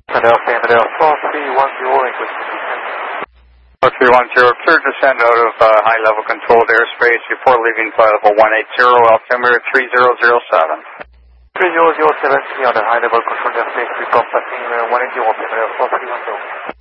Philadelphia, 4310, English. 4310, clear descent out of high-level controlled airspace before leaving flight level 180, altimeter 3007. 3007, on the high-level controlled airspace, we come passing 180, altimeter 4310.